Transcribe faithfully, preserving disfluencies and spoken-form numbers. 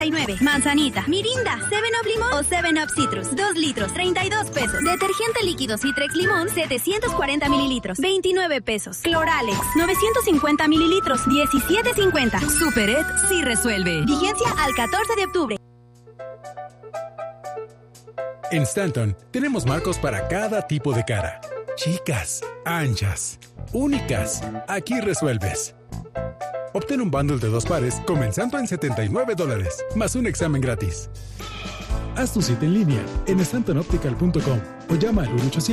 Manzanita, Mirinda, seven up Limón o seven up Citrus. dos litros, treinta y dos pesos. Detergente líquido Citrex Limón, setecientos cuarenta mililitros, veintinueve pesos. Cloralex, novecientos cincuenta mililitros, diecisiete cincuenta. Superet sí resuelve. Vigencia al catorce de octubre. En Stanton tenemos marcos para cada tipo de cara. Chicas, anchas, únicas. Aquí resuelves. Obtén un bundle de dos pares comenzando en setenta y nueve dólares, más un examen gratis. Haz tu cita en línea en stanton optical punto com o llama al uno ochocientos